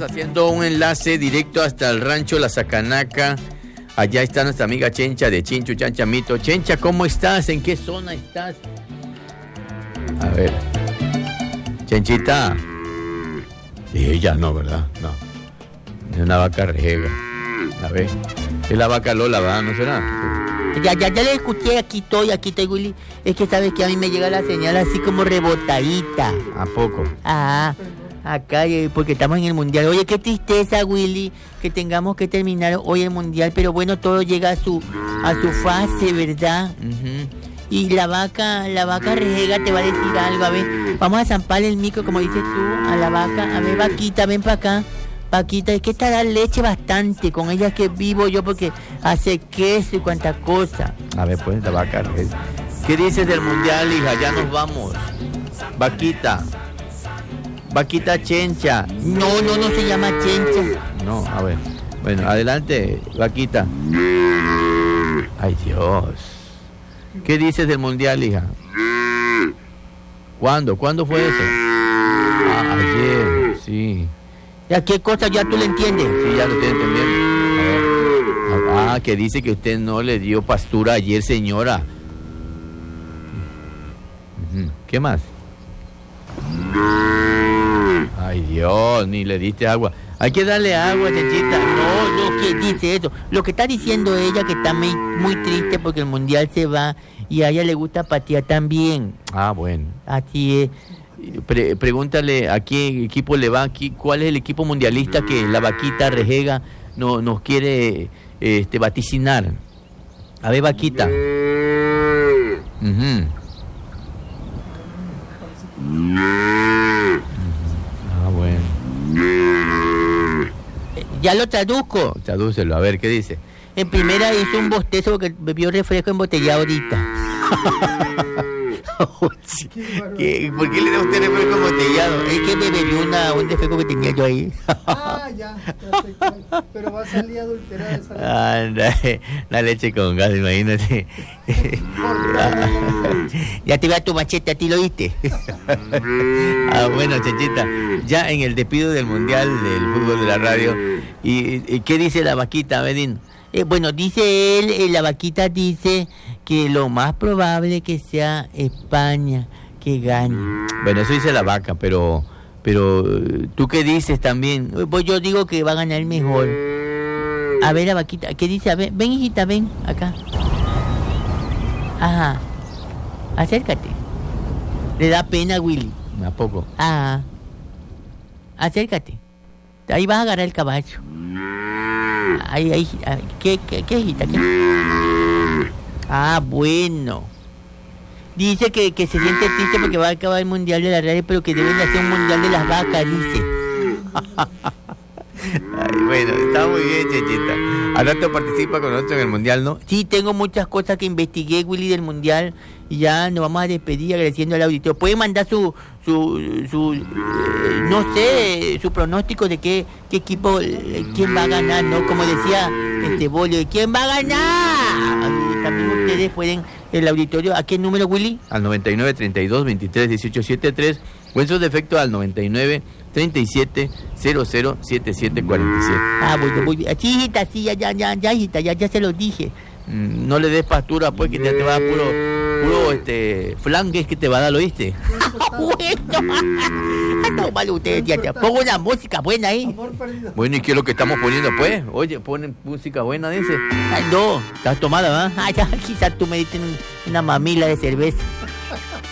haciendo un enlace directo hasta el rancho La Sacanaca. Allá está nuestra amiga Chencha de Chinchu Chanchamito. Chencha, ¿cómo estás? ¿En qué zona estás? A ver. Chenchita. Ella no, ¿verdad? No. Es una vaca rejega. A ver. Es la vaca Lola, ¿verdad? ¿No será? Ya le escuché, aquí estoy, Willy. Es que sabes que a mí me llega la señal así como rebotadita. ¿A poco? Ah, acá, porque estamos en el mundial. Oye, qué tristeza, Willy, que tengamos que terminar hoy el mundial, pero bueno, todo llega a su fase, ¿verdad? Uh-huh. Y la vaca rejega te va a decir algo, a ver, vamos a zamparle el micro, como dices tú, a la vaca. A ver, vaquita, ven para acá. Vaquita, es que esta da leche bastante, con ella es que vivo yo porque hace queso y cuanta cosa. A ver, pues, la vaca. ¿Qué dices del mundial, hija? Ya nos vamos. Vaquita Chencha. No se llama Chencha. No, a ver. Bueno, adelante, vaquita. Ay, Dios. ¿Qué dices del mundial, hija? ¿Cuándo? ¿Cuándo fue eso? Ayer, sí. ¿Ya qué cosa ya tú le entiendes? Sí, ya lo estoy entendiendo. A ver. Que dice que usted no le dio pastura ayer, señora. ¿Qué más? Ay, Dios, ni le diste agua. Hay que darle agua, Chenchita. No, ¿qué dice eso? Lo que está diciendo ella, que está muy triste porque el mundial se va y a ella le gusta patear también. Ah, bueno. Así es. Pregúntale a qué equipo le va aquí, cuál es el equipo mundialista que la vaquita rejega nos quiere vaticinar. A ver, vaquita. Uh-huh. Ah, bueno. Ya lo traduzco. Tradúcelo, a ver, ¿qué dice? En primera hizo un bostezo porque bebió refresco embotellado ahorita. ¿Por qué le da usted refresco embotellado? Es que me bebió un refresco que tenía yo ahí. Ya sé cuál. Pero va a salir adulterada esa leche. La leche con gas, imagínate. Ya te va tu machete, a ti lo oíste. Bueno, Chenchita, ya en el despido del mundial del fútbol de la radio. ¿Y qué dice la vaquita, Bedín? Bueno, dice él, la vaquita dice que lo más probable que sea España que gane. Bueno, eso dice la vaca, pero ¿tú qué dices también? Pues yo digo que va a ganar mejor. A ver, la vaquita, ¿qué dice? A ver, ven, hijita, ven, acá. Ajá. Acércate. Le da pena, Willy. ¿A poco? Ajá. Acércate. Ahí vas a agarrar el caballo. Ahí. ¿Qué, hijita? ¿Qué? Ah, bueno. Dice que se siente triste porque va a acabar el mundial de la radio, pero que deben de hacer un mundial de las vacas, dice. Ay, bueno, está muy bien, Chenchita. Al rato participa con nosotros en el mundial, ¿no? Sí, tengo muchas cosas que investigué, Willy, del mundial. Y ya nos vamos a despedir agradeciendo al auditorio. Pueden mandar su pronóstico de qué equipo, quién va a ganar, ¿no? Como decía Bolio, ¿quién va a ganar? Y también ustedes pueden, el auditorio, ¿a qué número, Willy? Al 99 32 23 18 73 o en su defecto al 99 37 00 77 47. Ah, bueno, muy bien. Sí, hijita, sí, ya, hijita, ya se lo dije. No le des pastura, pues, que ya te va a puro flangues que te va a dar, ¿lo oíste? Bueno, no vale ustedes, ya. Pongo una música buena ahí. Bueno, ¿y qué es lo que estamos poniendo, pues? Oye, ponen música buena, dice. Ay, no, estás tomada, ¿verdad? Ya, quizás tú me diste una mamila de cerveza.